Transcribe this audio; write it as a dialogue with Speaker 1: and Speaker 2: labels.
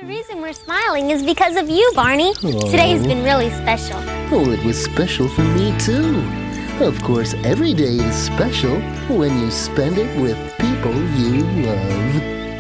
Speaker 1: The reason we're smiling is because of you, Barney. Today's been really special.
Speaker 2: Oh, it was special for me, too. Of course, every day is special when you spend it with people you love.